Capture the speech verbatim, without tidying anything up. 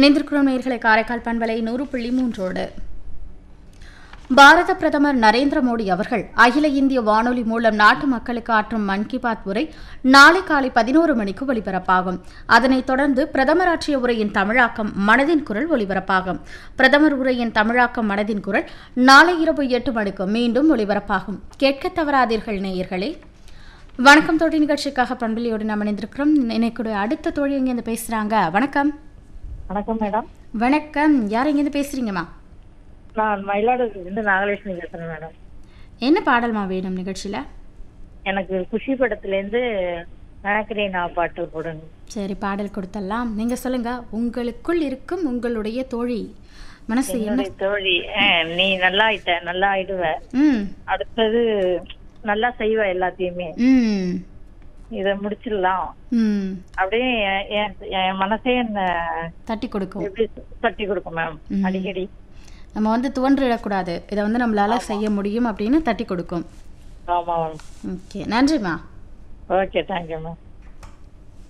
இணைந்திருக்கிறோம் நேயர்களை காரைக்கால் பண்பலை நூறு புள்ளி மூன்றோடு. பாரத பிரதமர் நரேந்திர மோடி அவர்கள் அகில இந்திய வானொலி மூலம் நாட்டு மக்களுக்கு ஆற்றும் மன் கி பாத் உரை நாளை காலை பதினோரு மணிக்கு ஒலிபரப்பாகும். அதனைத் தொடர்ந்து பிரதமர் ஆற்றிய உரையின் தமிழாக்கம் மனதின் குரல் ஒலிபரப்பாகும். பிரதமர் உரையின் தமிழாக்கம் மனதின் குரல் நாளை இரவு எட்டு மணிக்கு மீண்டும் ஒலிபரப்பாகும். கேட்க தவறாதீர்கள் நேயர்களே. வணக்கம் தோழி நிகழ்ச்சிக்காக பண்பலையோடு நாம் இணைந்திருக்கிறோம். இன்னைக்கு அடுத்த தோழி இங்கிருந்து பேசுறாங்க. வணக்கம். வணக்கம் மேடம். வணக்கம். யார் இங்கிருந்து பேசுறீங்கம்மா? நான் மயிலாடுதுறையிலிருந்து நாகலட்சுமி பேசுறேன் மேடம். என்ன பாடல்மா வேணும் நிகழ்ச்சியில? எனக்கு குஷி படத்துல இருந்து நினைக்கிறேன் நான் பாட்டு போடுங்க. சரி, பாடல் கொடுத்தலாம். நீங்க சொல்லுங்க, உங்களுக்குள் இருக்கும் உங்களுடைய தோழி மனசு என்ன? தோழி நீ நல்லா ஆயிட்ட, நல்லா ஆயிடுவ, ம் அடுத்தது நல்லா செய்வ எல்லாத்தையுமே, ம் இத முடிச்சிடலாம் ம் அப்படியே என் மனசே என்ன தட்டி கொடுக்கும், எப்படி தட்டி கொடுக்கும் மேம். அடிக்கடி நம்ம வந்து துவன்றிடக்கூடாது, இதை வந்து நம்மளால செய்ய முடியும் அப்படின்னு தட்டி கொடுக்கும். ஆமா மேம். ஓகே, நன்றிம்மா. Okay, thank you ma'am.